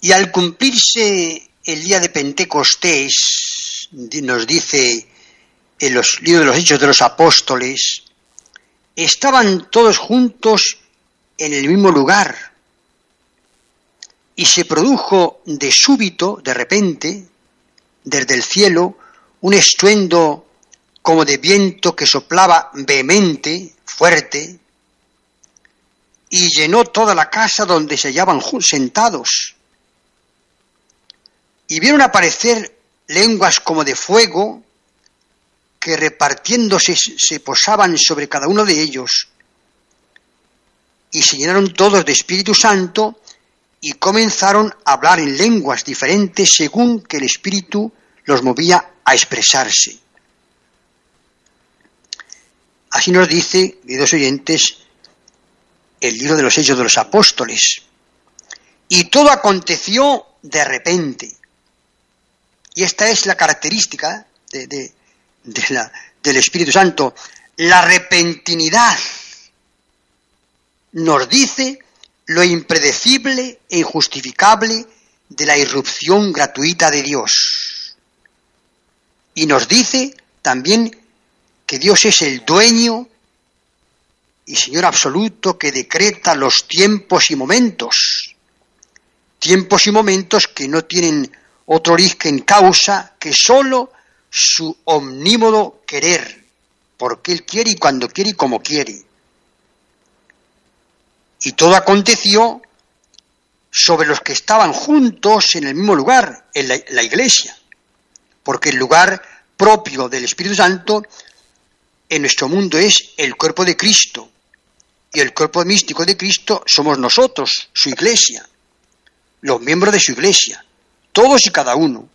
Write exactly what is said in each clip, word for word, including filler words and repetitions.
Y al cumplirse el día de Pentecostés, nos dice en los libros de los Hechos de los Apóstoles, estaban todos juntos en el mismo lugar y se produjo de súbito, de repente, desde el cielo, un estruendo como de viento que soplaba vehemente, fuerte, y llenó toda la casa donde se hallaban sentados. Y vieron aparecer lenguas como de fuego que repartiéndose se posaban sobre cada uno de ellos. Y se llenaron todos de Espíritu Santo y comenzaron a hablar en lenguas diferentes según que el Espíritu los movía a expresarse. Así nos dice, queridos oyentes, el libro de los Hechos de los Apóstoles. Y todo aconteció de repente. Y esta es la característica de, de, de la, del Espíritu Santo. La repentinidad nos dice lo impredecible e injustificable de la irrupción gratuita de Dios. Y nos dice también que Dios es el dueño y Señor absoluto que decreta los tiempos y momentos. Tiempos y momentos que no tienen otro origen causa que solo su omnímodo querer, porque Él quiere y cuando quiere y como quiere. Y todo aconteció sobre los que estaban juntos en el mismo lugar, en la, la iglesia, porque el lugar propio del Espíritu Santo en nuestro mundo es el cuerpo de Cristo, y el cuerpo místico de Cristo somos nosotros, su iglesia, los miembros de su iglesia, todos y cada uno.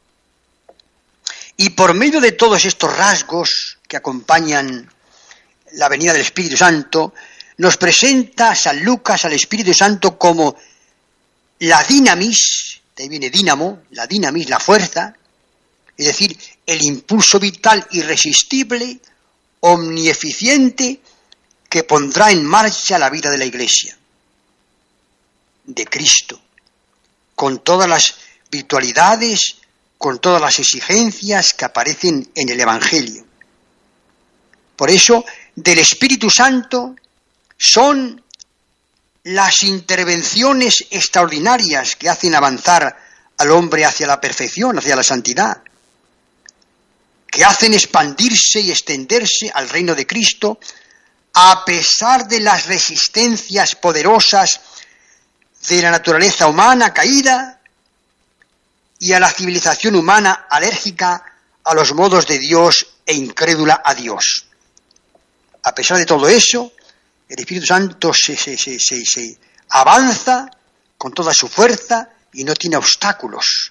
Y por medio de todos estos rasgos que acompañan la venida del Espíritu Santo, nos presenta San Lucas al Espíritu Santo como la dinamis, de ahí viene dínamo, la dinamis, la fuerza, es decir, el impulso vital irresistible, omnieficiente, que pondrá en marcha la vida de la Iglesia, de Cristo, con todas las virtualidades, con todas las exigencias que aparecen en el Evangelio. Por eso, del Espíritu Santo son las intervenciones extraordinarias que hacen avanzar al hombre hacia la perfección, hacia la santidad, que hacen expandirse y extenderse al reino de Cristo a pesar de las resistencias poderosas de la naturaleza humana caída y a la civilización humana alérgica a los modos de Dios e incrédula a Dios. A pesar de todo eso, el Espíritu Santo se, se, se, se, se avanza con toda su fuerza y no tiene obstáculos.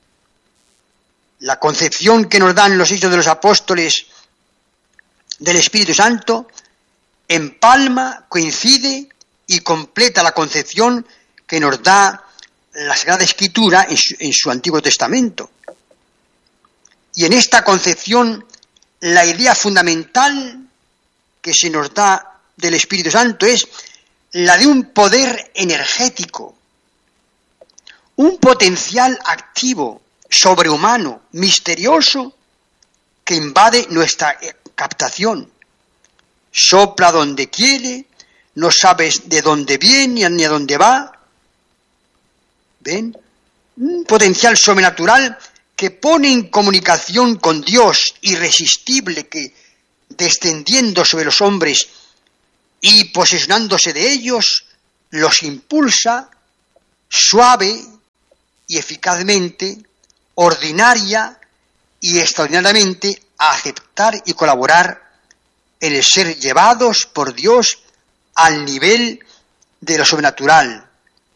La concepción que nos dan los Hechos de los Apóstoles del Espíritu Santo empalma, coincide y completa la concepción que nos da la Sagrada Escritura en su, en su Antiguo Testamento. Y en esta concepción, la idea fundamental que se nos da del Espíritu Santo es la de un poder energético, un potencial activo, sobrehumano, misterioso, que invade nuestra captación. Sopla donde quiere, no sabes de dónde viene ni a dónde va. ¿Ven? Un potencial sobrenatural que pone en comunicación con Dios, irresistible, que descendiendo sobre los hombres y posesionándose de ellos, los impulsa suave y eficazmente, ordinaria y extraordinariamente a aceptar y colaborar en el ser llevados por Dios al nivel de lo sobrenatural,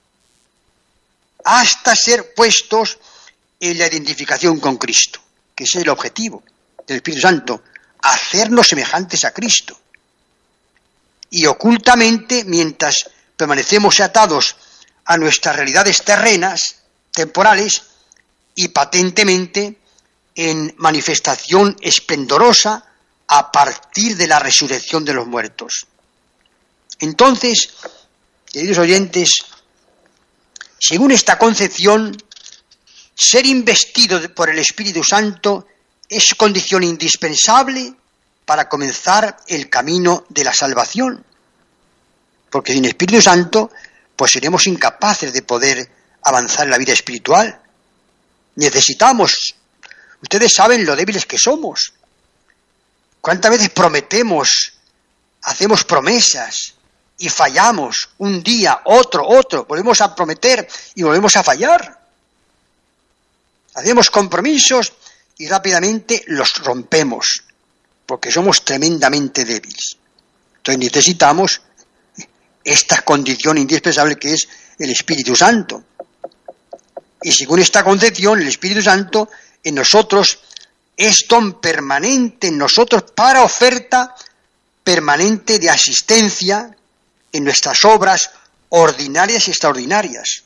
hasta ser puestos en la identificación con Cristo, que ese es el objetivo del Espíritu Santo, hacernos semejantes a Cristo. Y ocultamente, mientras permanecemos atados a nuestras realidades terrenas, temporales, y patentemente en manifestación esplendorosa a partir de la resurrección de los muertos. Entonces, queridos oyentes, Según esta concepción, ser investido por el Espíritu Santo es condición indispensable para comenzar el camino de la salvación. Porque sin Espíritu Santo, pues seremos incapaces de poder avanzar en la vida espiritual. Necesitamos, ustedes saben lo débiles que somos. ¿Cuántas veces prometemos, hacemos promesas y fallamos un día, otro, otro? Volvemos a prometer y volvemos a fallar. Hacemos compromisos y rápidamente los rompemos, porque somos tremendamente débiles. Entonces necesitamos esta condición indispensable que es el Espíritu Santo. Y según esta concepción, el Espíritu Santo en nosotros es don permanente en nosotros para oferta permanente de asistencia en nuestras obras ordinarias y extraordinarias.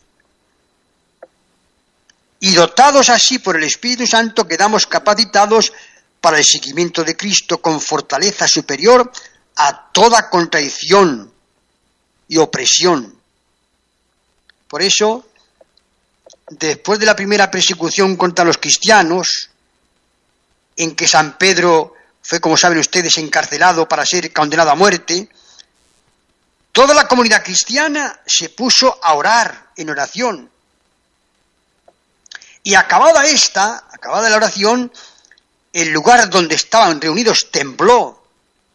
Y dotados así por el Espíritu Santo quedamos capacitados para el seguimiento de Cristo con fortaleza superior a toda contradicción y opresión. Por eso, después de la primera persecución contra los cristianos, en que San Pedro fue, como saben ustedes, encarcelado para ser condenado a muerte, toda la comunidad cristiana se puso a orar en oración. Y acabada esta, acabada la oración, el lugar donde estaban reunidos tembló.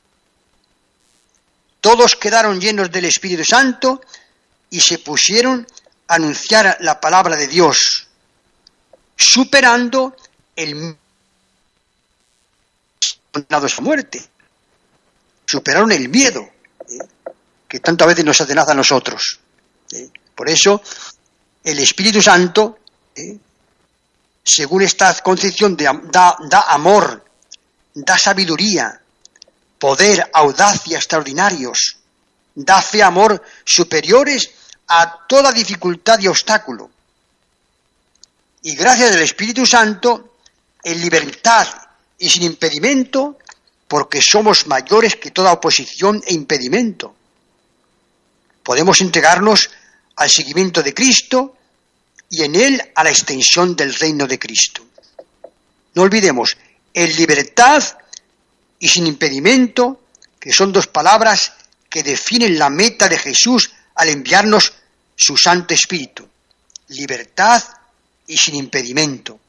Todos quedaron llenos del Espíritu Santo y se pusieron a anunciar la palabra de Dios, superando el condenados a muerte. Superaron el miedo, ¿eh? que tantas veces nos atenaza a nosotros. ¿eh? Por eso, el Espíritu Santo, ¿eh? según esta concepción, de, da, da amor, da sabiduría, poder, audacia extraordinarios, da fe, amor superiores a toda dificultad y obstáculo. Y gracias al Espíritu Santo, en libertad y sin impedimento, porque somos mayores que toda oposición e impedimento. Podemos entregarnos al seguimiento de Cristo y en él a la extensión del reino de Cristo. No olvidemos, en libertad y sin impedimento, que son dos palabras que definen la meta de Jesús al enviarnos su Santo Espíritu. Libertad y sin impedimento.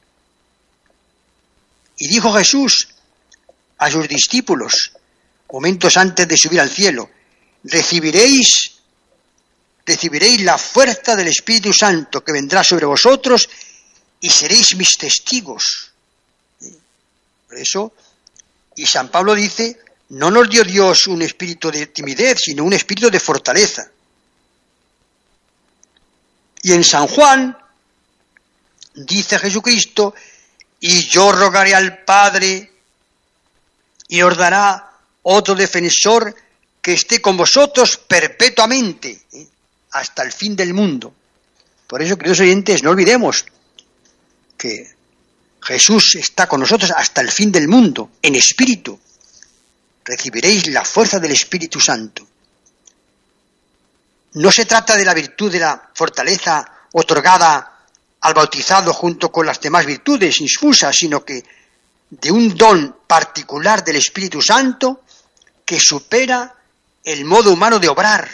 Y dijo Jesús a sus discípulos, momentos antes de subir al cielo, recibiréis recibiréis la fuerza del Espíritu Santo que vendrá sobre vosotros y seréis mis testigos. Por eso, y San Pablo dice, no nos dio Dios un espíritu de timidez, sino un espíritu de fortaleza. Y en San Juan, dice Jesucristo, y yo rogaré al Padre y os dará otro defensor que esté con vosotros perpetuamente, ¿eh? hasta el fin del mundo. Por eso, queridos oyentes, no olvidemos que Jesús está con nosotros hasta el fin del mundo, en espíritu. Recibiréis la fuerza del Espíritu Santo. No se trata de la virtud de la fortaleza otorgada al bautizado junto con las demás virtudes infusas, sino que de un don particular del Espíritu Santo que supera el modo humano de obrar,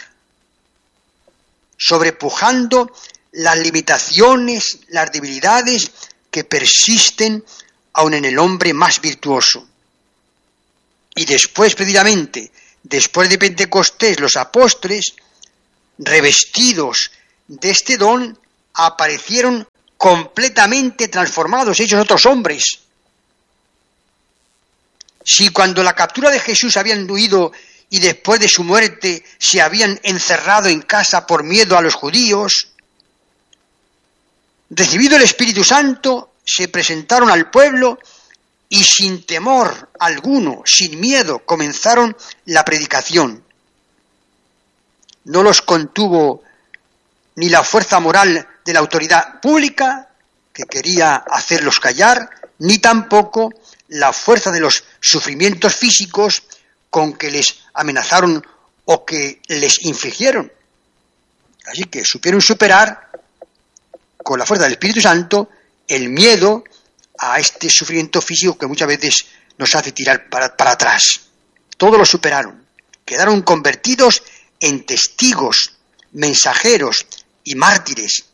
sobrepujando las limitaciones, las debilidades que persisten aun en el hombre más virtuoso. Y después, precisamente, después de Pentecostés, los apóstoles, revestidos de este don, aparecieron completamente transformados, hechos otros hombres. Si cuando la captura de Jesús habían huido y después de su muerte se habían encerrado en casa por miedo a los judíos, recibido el Espíritu Santo, se presentaron al pueblo y sin temor alguno, sin miedo, comenzaron la predicación. No los contuvo ni la fuerza moral de la autoridad pública, que quería hacerlos callar, ni tampoco la fuerza de los sufrimientos físicos con que les amenazaron o que les infligieron. Así que supieron superar con la fuerza del Espíritu Santo el miedo a este sufrimiento físico que muchas veces nos hace tirar para, para atrás. Todos lo superaron. Quedaron convertidos en testigos, mensajeros y mártires.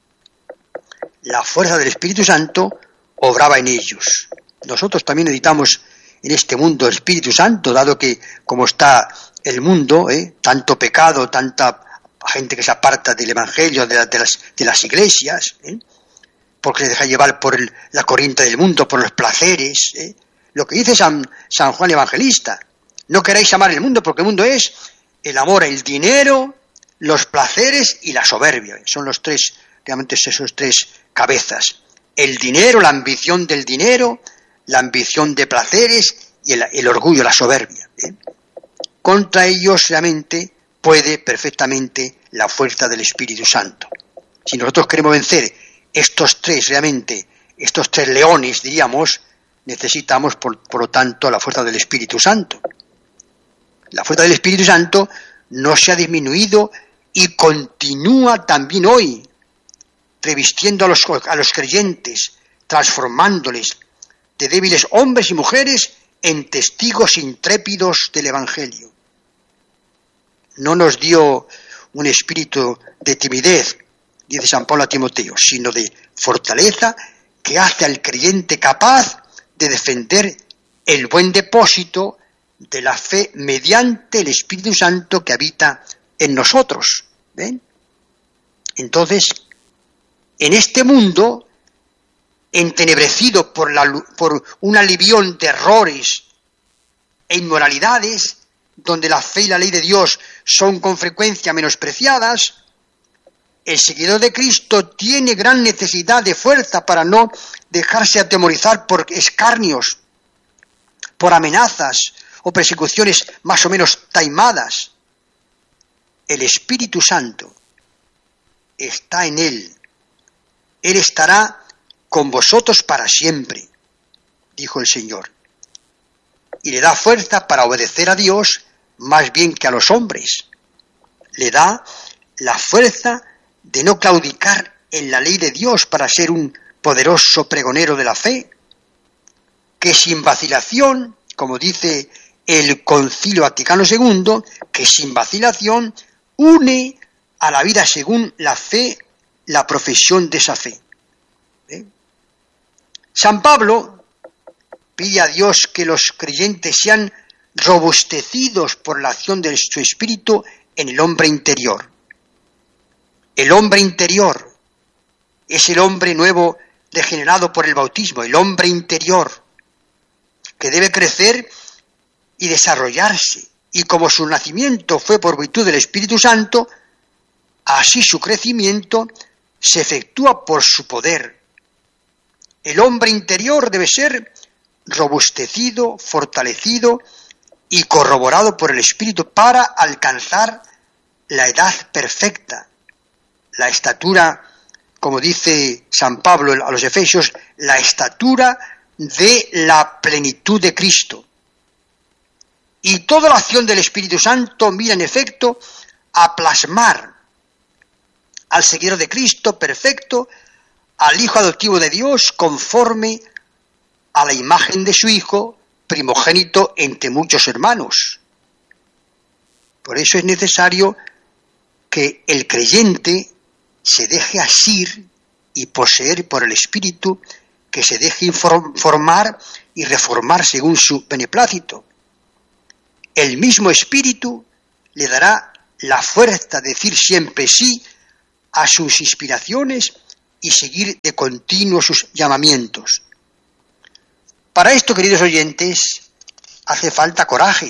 La fuerza del Espíritu Santo obraba en ellos. Nosotros también necesitamos en este mundo el Espíritu Santo, dado que como está el mundo, ¿eh? tanto pecado, tanta gente que se aparta del Evangelio, de, la, de, las, de las iglesias, ¿eh? porque se deja llevar por el, la corriente del mundo, por los placeres. ¿eh? Lo que dice San, San Juan Evangelista, no queráis amar el mundo, porque el mundo es el amor, el dinero, los placeres y la soberbia. Son los tres, realmente esos tres cabezas. El dinero, la ambición del dinero, la ambición de placeres y el, el orgullo, la soberbia. ¿eh? Contra ellos realmente puede perfectamente la fuerza del Espíritu Santo. Si nosotros queremos vencer estos tres, realmente, estos tres leones, diríamos, necesitamos, por, por lo tanto, la fuerza del Espíritu Santo. La fuerza del Espíritu Santo no se ha disminuido y continúa también hoy, revistiendo a los, a los creyentes, transformándoles de débiles hombres y mujeres en testigos intrépidos del Evangelio. No nos dio un espíritu de timidez, dice San Pablo a Timoteo, sino de fortaleza que hace al creyente capaz de defender el buen depósito de la fe mediante el Espíritu Santo que habita en nosotros. ¿Ven? Entonces, en este mundo, entenebrecido por, la, por un alivión de errores e inmoralidades, donde la fe y la ley de Dios son con frecuencia menospreciadas, el seguidor de Cristo tiene gran necesidad de fuerza para no dejarse atemorizar por escarnios, por amenazas o persecuciones más o menos taimadas. El Espíritu Santo está en él. Él estará con vosotros para siempre, dijo el Señor. Y le da fuerza para obedecer a Dios más bien que a los hombres. Le da la fuerza de no claudicar en la ley de Dios para ser un poderoso pregonero de la fe, que sin vacilación, como dice el Concilio Vaticano segundo, que sin vacilación une a la vida según la fe, la profesión de esa fe. ¿Eh? San Pablo pide a Dios que los creyentes sean robustecidos por la acción de su espíritu en el hombre interior. El hombre interior es el hombre nuevo regenerado por el bautismo, el hombre interior, que debe crecer y desarrollarse, y como su nacimiento fue por virtud del Espíritu Santo, así su crecimiento se efectúa por su poder. El hombre interior debe ser robustecido, fortalecido y corroborado por el Espíritu para alcanzar la edad perfecta, la estatura, como dice San Pablo a los Efesios, la estatura de la plenitud de Cristo. Y toda la acción del Espíritu Santo mira en efecto a plasmar al seguidor de Cristo perfecto, al Hijo adoptivo de Dios, conforme a la imagen de su Hijo, primogénito entre muchos hermanos. Por eso es necesario que el creyente se deje asir y poseer por el Espíritu, que se deje formar y reformar según su beneplácito. El mismo Espíritu le dará la fuerza de decir siempre sí a sus inspiraciones y seguir de continuo sus llamamientos. Para esto, queridos oyentes, hace falta coraje,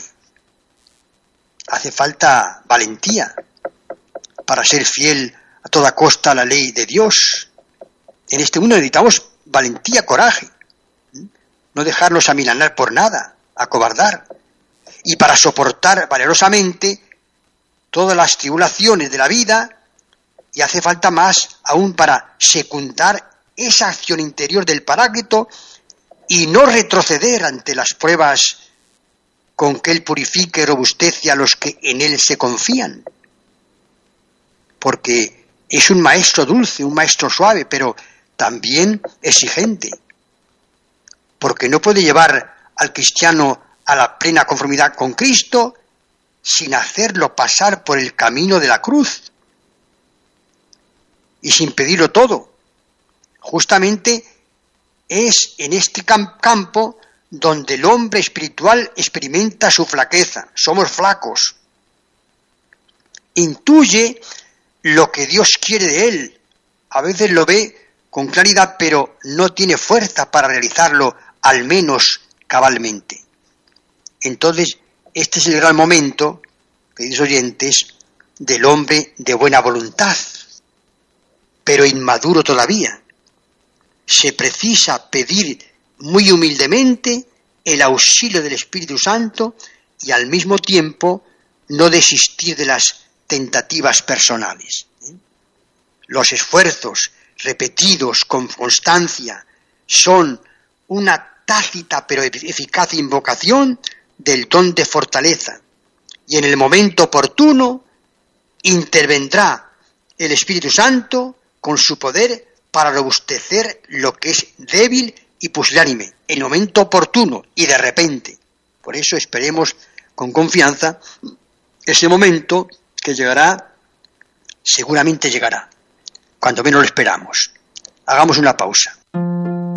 hace falta valentía para ser fiel a toda costa a la ley de Dios. En este mundo necesitamos valentía, coraje, no dejarnos amilanar por nada, acobardar, y para soportar valerosamente todas las tribulaciones de la vida, y hace falta más aún para secundar esa acción interior del Paráclito y no retroceder ante las pruebas con que Él purifica y robustece a los que en Él se confían. Porque Es un maestro dulce, un maestro suave, pero también exigente, porque no puede llevar al cristiano a la plena conformidad con Cristo sin hacerlo pasar por el camino de la cruz y sin pedirlo todo. Justamente es en este campo donde el hombre espiritual experimenta su flaqueza. Somos flacos. Intuye lo que Dios quiere de él. A veces lo ve con claridad, pero no tiene fuerza para realizarlo, al menos cabalmente. Entonces, este es el gran momento, queridos oyentes, del hombre de buena voluntad, pero inmaduro todavía. Se precisa pedir muy humildemente el auxilio del Espíritu Santo y al mismo tiempo no desistir de las tentativas personales. Los esfuerzos repetidos con constancia son una tácita pero eficaz invocación del don de fortaleza, y en el momento oportuno intervendrá el Espíritu Santo con su poder para robustecer lo que es débil y pusilánime, en el momento oportuno y de repente. Por eso esperemos con confianza ese momento que llegará, seguramente llegará, cuando menos lo esperamos. Hagamos una pausa.